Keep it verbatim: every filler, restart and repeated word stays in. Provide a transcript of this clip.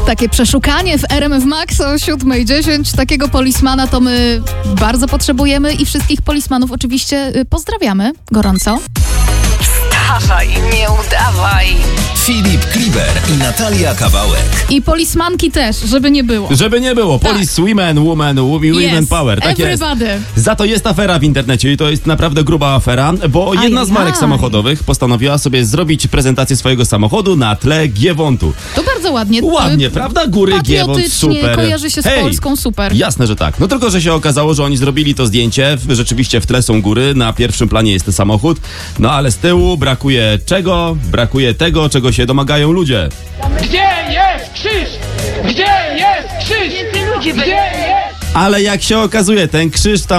Takie przeszukanie w R M F Max o siódma dziesięć. Takiego polismana to my bardzo potrzebujemy i wszystkich polismanów oczywiście pozdrawiamy gorąco. Wstawaj, nie udawaj. Filip Kliber i Natalia Kawałek. I polismanki też, żeby nie było. Żeby nie było. Police, tak. women, women, women yes. power. Tak Everybody. jest. Za to jest afera w internecie i to jest naprawdę gruba afera, bo jedna Ajaj. z marek samochodowych postanowiła sobie zrobić prezentację swojego samochodu na tle Giewontu. To bardzo ładnie. Ładnie, prawda? Góry Giewont, super. Kojarzy się z Hej, Polską, super. Jasne, że tak. No tylko, że się okazało, że oni zrobili to zdjęcie. Rzeczywiście w tle są góry, na pierwszym planie jest ten samochód. No ale z tyłu brakuje czego? Brakuje tego, czego się domagają ludzie. Gdzie jest krzyż? Gdzie jest krzyż? Więcej ludzi Gdzie będzie. jest? Ale jak się okazuje, ten krzyż tam